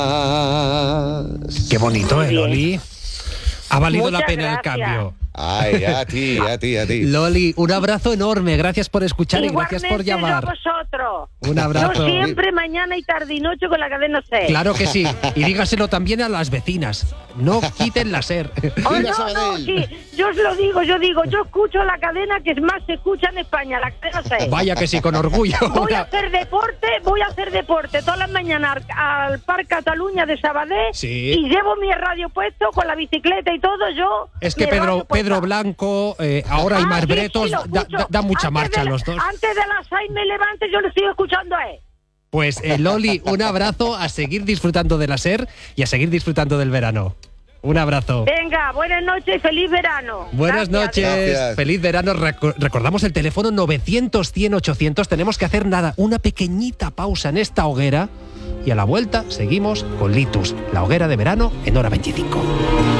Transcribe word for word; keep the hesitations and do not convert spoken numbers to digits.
Qué bonito, ¿eh, Muy bien. Loli? Ha valido Muchas la pena gracias. el cambio. Ay, a ti, a ti, a ti. Loli, un abrazo enorme. Gracias por escuchar y gracias por Igualmente llamar. yo a vosotros. Un abrazo. Yo siempre, mañana y tarde y noche con la cadena C. Claro que sí. Y dígaselo también a las vecinas. No quiten la SER. Oh, Viva no, no, Sabadell. sí, yo os lo digo, yo digo, yo escucho la cadena que más se escucha en España, la cadena C. Vaya que sí, con orgullo. Voy a hacer deporte, voy a hacer deporte todas las mañanas al, al Parc Cataluña de Sabadell Sí. y llevo mi radio puesto con la bicicleta y todo, yo... Es que mi Pedro, radio puesta. Pedro Blanco, eh, ahora y Ah, más sí, Bretos, sí, lo da, escucho. da- da mucha Antes marcha de la- los dos. Antes de las seis me levanto, yo lo estoy escuchando a él. Pues eh, Loli, un abrazo, a seguir disfrutando de la SER y a seguir disfrutando del verano. Un abrazo. Venga, buenas noches y feliz verano. Buenas Gracias. noches, Gracias. feliz verano. Reco- recordamos el teléfono novecientos, cien, ochocientos. Tenemos que hacer nada, una pequeñita pausa en esta hoguera y a la vuelta seguimos con Litus, la hoguera de verano en hora veinticinco.